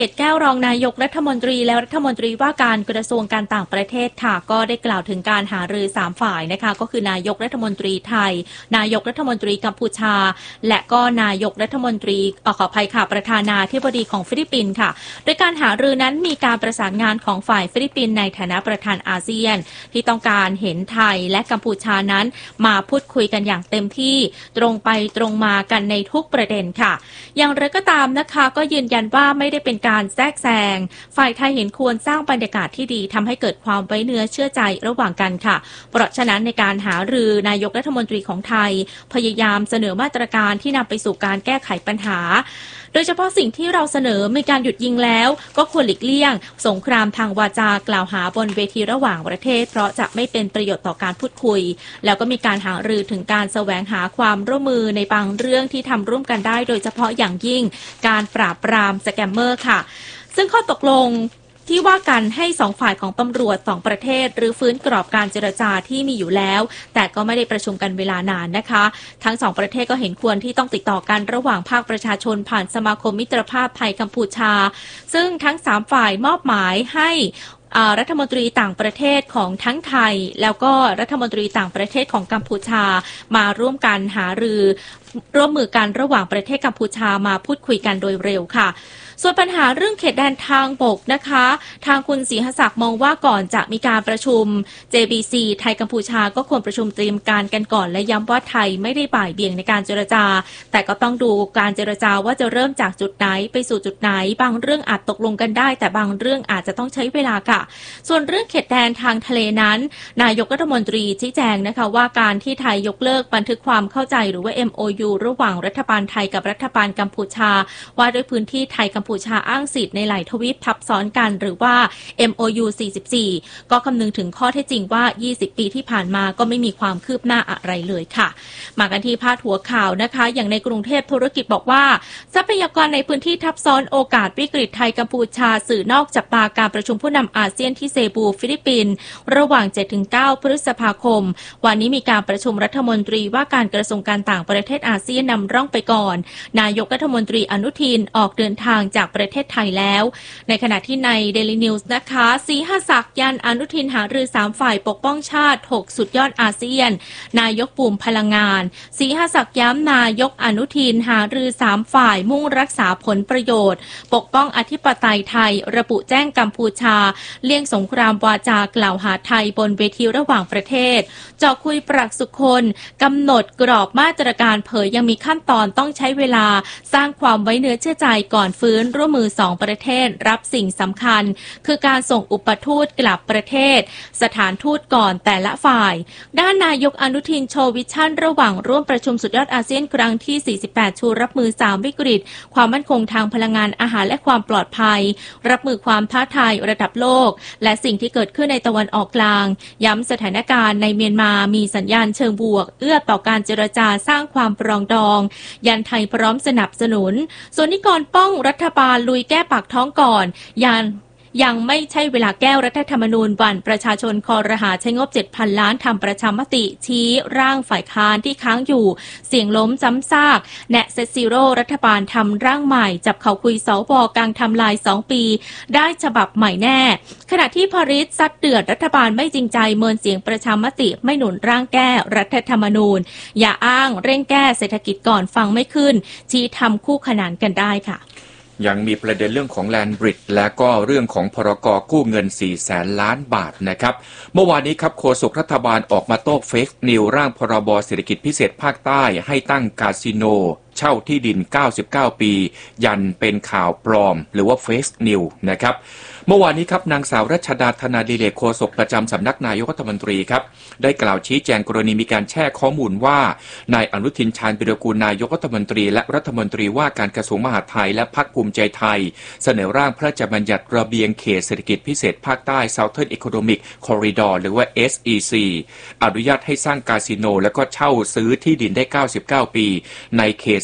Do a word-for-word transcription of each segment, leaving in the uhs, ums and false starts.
เกตแก้วรองนายกรัฐมนตรีและรัฐมนตรีว่าการกระทรวงการต่างประเทศค่ะก็ได้กล่าวถึงการหารือสามฝ่ายนะคะก็คือนายกรัฐมนตรีไทยนายกรัฐมนตรีกัมพูชาและก็นายกรัฐมนตรีขออภัยค่ะประธานาธิบดีของฟิลิปปินส์ค่ะโดยการหารือนั้นมีการประสานงานของฝ่ายฟิลิปปินส์ในฐานะประธานอาเซียนที่ต้องการเห็นไทยและกัมพูชานั้นมาพูดคุยกันอย่างเต็มที่ตรงไปตรงมากันในทุกประเด็นค่ะอย่างไรก็ตามนะคะก็ยืนยันว่าไม่ได้เป็นการแทรกแซงฝ่ายไทยเห็นควรสร้างบรรยากาศที่ดีทำให้เกิดความไว้เนื้อเชื่อใจระหว่างกันค่ะเพราะฉะนั้นในการหารือนายกรัฐมนตรีของไทยพยายามเสนอมาตรการที่นำไปสู่การแก้ไขปัญหาโดยเฉพาะสิ่งที่เราเสนอมีการหยุดยิงแล้วก็ควรหลีกเลี่ยงสงครามทางวาจากล่าวหาบนเวทีระหว่างประเทศเพราะจะไม่เป็นประโยชน์ต่อการพูดคุยแล้วก็มีการหารือถึงการแสวงหาความร่วมมือในบางเรื่องที่ทำร่วมกันได้โดยเฉพาะอย่างยิ่งการปราบปรามสแกมเมอร์ค่ะซึ่งข้อตกลงที่ว่ากันให้สองฝ่ายของตำรวจสองประเทศหรือฟื้นกรอบการเจรจาที่มีอยู่แล้วแต่ก็ไม่ได้ประชุมกันเวลานานนะคะทั้งสองประเทศก็เห็นควรที่ต้องติดต่อกันระหว่างภาคประชาชนผ่านสมาคมมิตรภาพไทยกัมพูชาซึ่งทั้งสามฝ่ายมอบหมายให้รัฐมนตรีต่างประเทศของทั้งไทยแล้วก็รัฐมนตรีต่างประเทศของกัมพูชามาร่วมกันหารือร่วมมือกันระหว่างประเทศกัมพูชามาพูดคุยกันโดยเร็วค่ะส่วนปัญหาเรื่องเขตแดนทางบกนะคะทางคุณศรีหศักดิ์มองว่าก่อนจะมีการประชุม เจ บี ซี ไทยกัมพูชาก็ควรประชุมเตรียมการกันก่อนและย้ำว่าไทยไม่ได้บ่ายเบี่ยงในการเจรจาแต่ก็ต้องดูการเจรจาว่าจะเริ่มจากจุดไหนไปสู่จุดไหนบางเรื่องอาจตกลงกันได้แต่บางเรื่องอาจจะต้องใช้เวลาค่ะส่วนเรื่องเขตแดนทางทะเลนั้นนายกรัฐมนตรีชี้แจงนะคะว่าการที่ไทยยกเลิกบันทึกความเข้าใจหรือว่า เอ็ม โอ ยู ระหว่างรัฐบาลไทยกับรัฐบาลกัมพูชาว่าด้วยพื้นที่ไทยกัมพูชาอ้างสิทธิ์ในหลายทวีปทับซ้อนกันหรือว่า เอ็ม โอ ยู สี่สิบสี่ก็คำนึงถึงข้อเท็จจริงว่ายี่สิบปีที่ผ่านมาก็ไม่มีความคืบหน้าอะไรเลยค่ะมากันที่พาดหัวข่าวนะคะอย่างในกรุงเทพธุรกิจบอกว่าทรัพยากรในพื้นที่ทับซ้อนโอกาสวิกฤตไทยกัมพูชาสื่อนอกจับตาการประชุมผู้นำอาเซียนที่เซบูฟิลิปปินส์ระหว่าง เจ็ดถึงเก้า พฤษภาคมวันนี้มีการประชุมรัฐมนตรีว่าการกระทรวงการต่างประเทศอาเซียนนำร่องไปก่อนนายกรัฐมนตรีอนุทินออกเดินทางจากประเทศไทยแล้วในขณะที่ใน Daily News นะคะศรีหศักดิ์ยันอนุทินหารือสามฝ่ายปกป้องชาติหกสุดยอดอาเซียนนายกปุ่มพลังงานศรีหศักดิ์ย้ำนายกอนุทินหารือสามฝ่ายมุ่งรักษาผลประโยชน์ปกป้องอธิปไตยไทยระบุแจ้งกัมพูชาเลี่ยงสงครามวาจากล่าวหาไทยบนเวทีระหว่างประเทศเจาะคุยปรักสุคนกำหนดกรอบมาตรการเผยยังมีขั้นตอนต้องใช้เวลาสร้างความไว้เนื้อเชื่อใจก่อนฟื้นร่วมมือสองประเทศรับสิ่งสำคัญคือการส่งอุปทูตกลับประเทศสถานทูตก่อนแต่ละฝ่ายด้านนายกอนุทินโชว์วิชั่นระหว่างร่วมประชุมสุดยอดอาเซียนครั้งที่สี่สิบแปดชูรับมือสามวิกฤตความมั่นคงทางพลังงานอาหารและความปลอดภัยรับมือความท้าทายระดับโลกและสิ่งที่เกิดขึ้นในตะวันออกกลางย้ำสถานการณ์ในเมียนมามีสัญญาณเชิงบวกเอื้อต่อการเจรจาสร้างความปรองดองยันไทยพร้อมสนับสนุนส่วนนิกรป้องรัฐบาลลุยแก้ปากท้องก่อนยันยังไม่ใช่เวลาแก้รัฐธรรมนูญวันประชาชนคอรหาใช้งบ เจ็ดพัน ล้านทำประชามติชี้ร่างฝ่ายค้านที่ค้างอยู่เสียงล้มซ้ำซากแนะเซตซีโร่รัฐบาลทำร่างใหม่จับเขาคุยสวกลางทำลายสองปีได้ฉบับใหม่แน่ขณะที่พริษซัดเดือดรัฐบาลไม่จริงใจเมินเสียงประชามติไม่หนุนร่างแก้รัฐธรรมนูญอย่าอ้างเร่งแก้เศรษฐกิจก่อนฟังไม่ขึ้นชี้ทำคู่ขนานกันได้ค่ะยังมีประเด็นเรื่องของแลนด์บริดจ์และก็เรื่องของพรกกู้เงินสี่แสนล้านบาทนะครับเมื่อวานนี้ครับโฆษกรัฐบาลออกมาโต้เฟกนิวร่างพรบเศรษฐกิจพิเศษภาคใต้ให้ตั้งคาสิโนเช่าที่ดินเก้าสิบเก้าปียันเป็นข่าวปลอมหรือว่าเฟกนิวนะครับเมื่อวานนี้ครับนางสาวรัชดาธนาดิเรกโฆษกประจำสำนักนายกรัฐมนตรีครับได้กล่าวชี้แจงกรณีมีการแชร์ข้อมูลว่านายอนุทินชาญวิรากูลนายกรัฐมนตรีและรัฐมนตรีว่าการกระทรวงมหาดไทยและพรรคภูมิใจไทยเสนอร่างพระราชบัญญัติระเบียงเขตเศรษฐกิจพิเศษภาคใต้ Southern Economic Corridor หรือว่า เอส อี ซี อนุญาตให้สร้างคาสิโนและก็เช่าซื้อที่ดินได้เก้าสิบเก้าปีในเขตเศ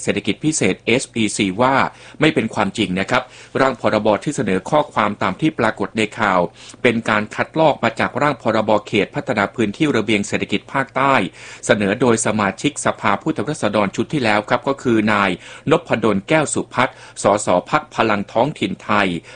ศรษฐกิจพิเศษ เอส พี ซี ว่าไม่เป็นความจริงนะครับร่างพรบที่เสนอข้อความตามที่ปรากฏในข่าวเป็นการคัดลอกมาจากร่างพรบเขตพัฒนาพื้นที่ระเบียงเศรษฐกิจภาคใต้เสนอโดยสมาชิกสภาผู้แทนราษฎรชุดที่แล้วครับก็คือนายนพดลแก้วสุพัฒน์สสพรรคพลังท้องถิ่นไทย